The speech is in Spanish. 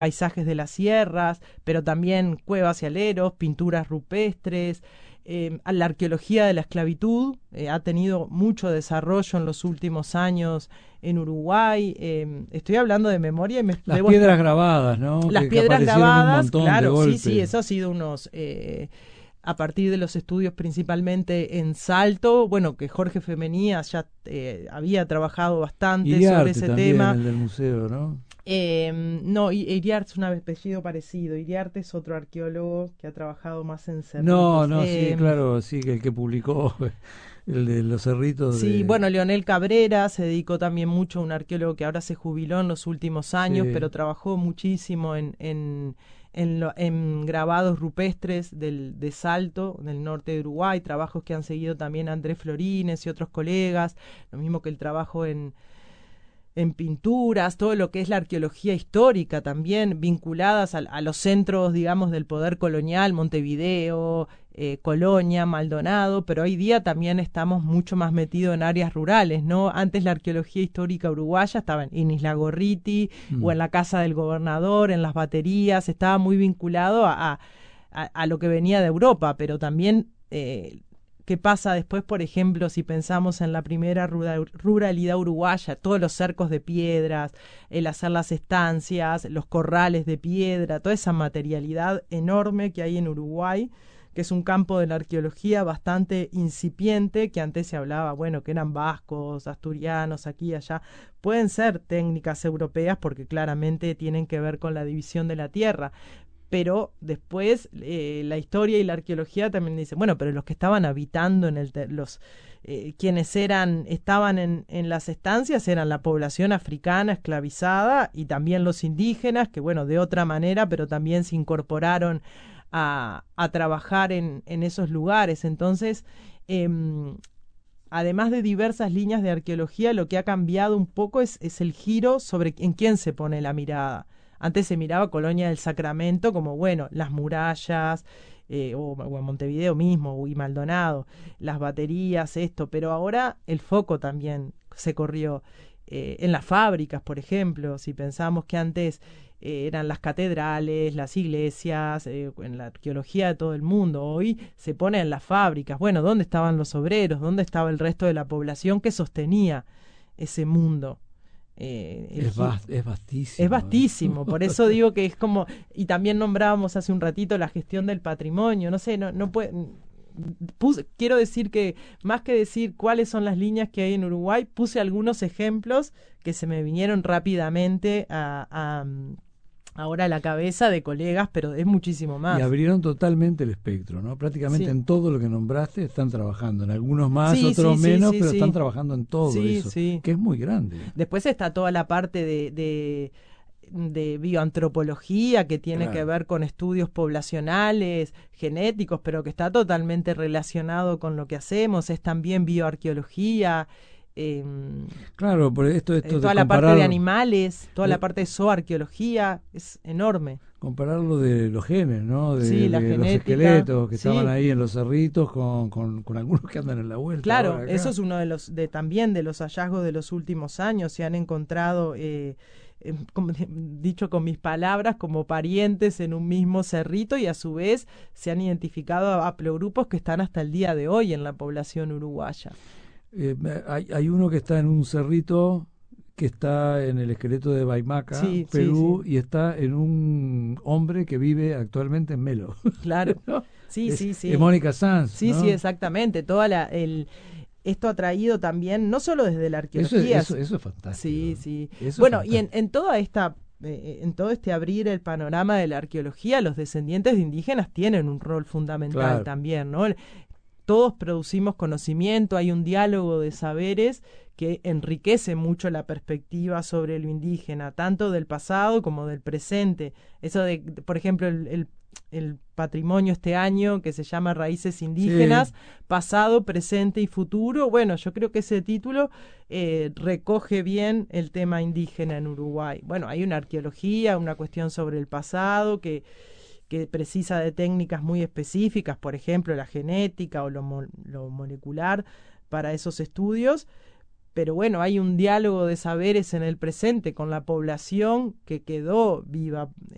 paisajes de las sierras, pero también cuevas y aleros, pinturas rupestres. La arqueología de la esclavitud ha tenido mucho desarrollo en los últimos años en Uruguay. Estoy hablando de memoria y las piedras grabadas, ¿no? Las que piedras aparecieron grabadas, un montón claro, de golpe. sí, eso ha sido a partir de los estudios principalmente en Salto, bueno, que Jorge Femenía ya había trabajado bastante sobre ese también, tema. el del museo, ¿no? No, Iriarte es un apellido parecido. Iriarte es otro arqueólogo que ha trabajado más en No, cerritos. sí, claro, sí, que el que publicó el de los cerritos Sí, bueno, Leonel Cabrera se dedicó también mucho a un arqueólogo que ahora se jubiló en los últimos años, Sí. pero trabajó muchísimo en grabados rupestres de Salto, del norte de Uruguay, trabajos que han seguido también Andrés Florines y otros colegas, lo mismo que el trabajo en pinturas, todo lo que es la arqueología histórica también, vinculadas a los centros, digamos, del poder colonial, Montevideo, Colonia, Maldonado, pero hoy día también estamos mucho más metidos en áreas rurales, ¿no? Antes la arqueología histórica uruguaya estaba en Isla Gorriti o en la Casa del Gobernador, en las baterías, estaba muy vinculado a lo que venía de Europa, pero también ¿qué pasa después, por ejemplo, si pensamos en la primera ruralidad uruguaya? Todos los cercos de piedras, el hacer las estancias, los corrales de piedra, toda esa materialidad enorme que hay en Uruguay, que es un campo de la arqueología bastante incipiente, que antes se hablaba, bueno, que eran vascos, asturianos, aquí y allá. Pueden ser técnicas europeas porque claramente tienen que ver con la división de la tierra, pero después la historia y la arqueología también dicen, bueno, pero los que estaban habitando quienes estaban en las estancias eran la población africana esclavizada y también los indígenas, que bueno, de otra manera, pero también se incorporaron a trabajar en esos lugares. Entonces, además de diversas líneas de arqueología, lo que ha cambiado un poco es el giro sobre en quién se pone la mirada. Antes se miraba Colonia del Sacramento como, bueno, las murallas, o en Montevideo mismo, y Maldonado, las baterías, esto, pero ahora el foco también se corrió. En las fábricas, por ejemplo, si pensamos que antes eran las catedrales, las iglesias, en la arqueología de todo el mundo, hoy se pone en las fábricas. Bueno, ¿dónde estaban los obreros? ¿Dónde estaba el resto de la población que sostenía ese mundo? Es vastísimo. Es vastísimo, por eso digo que es como, y también nombrábamos hace un ratito la gestión del patrimonio, no sé, no puede, quiero decir que más que decir cuáles son las líneas que hay en Uruguay, puse algunos ejemplos que se me vinieron rápidamente ahora a la cabeza de colegas, pero es muchísimo más. Y abrieron totalmente el espectro, ¿no? Prácticamente en todo lo que nombraste están trabajando, en algunos más, otros menos, pero están trabajando en todo eso, que es muy grande. Después está toda la parte de bioantropología que tiene que ver con estudios poblacionales, genéticos, pero que está totalmente relacionado con lo que hacemos, es también bioarqueología. Claro, por esto toda la parte de animales, toda la parte de zooarqueología es enorme. Comparar lo de los genes, ¿no? De los esqueletos que estaban ahí en los cerritos con algunos que andan en la vuelta. Claro, eso es uno también de los hallazgos de los últimos años. Se han encontrado, como dicho con mis palabras, como parientes en un mismo cerrito, y a su vez se han identificado a haplogrupos que están hasta el día de hoy en la población uruguaya. Hay uno que está en un cerrito que está en el esqueleto de Baimaca, Perú, y está en un hombre que vive actualmente en Melo. Claro, ¿no? sí. Es Mónica Sanz. Sí, ¿no? Sí, exactamente. Esto ha traído también, no solo desde la arqueología. Eso es fantástico. Sí. Eso bueno, y en toda esta... en todo este abrir el panorama de la arqueología, los descendientes de indígenas tienen un rol fundamental también, ¿no? Todos producimos conocimiento, hay un diálogo de saberes que enriquece mucho la perspectiva sobre lo indígena, tanto del pasado como del presente. Eso de, por ejemplo, el patrimonio este año que se llama Raíces Indígenas, pasado, presente y futuro. Bueno, yo creo que ese título recoge bien el tema indígena en Uruguay. Bueno, hay una arqueología, una cuestión sobre el pasado que precisa de técnicas muy específicas, por ejemplo, la genética o lo molecular para esos estudios, pero bueno, hay un diálogo de saberes en el presente con la población que quedó viva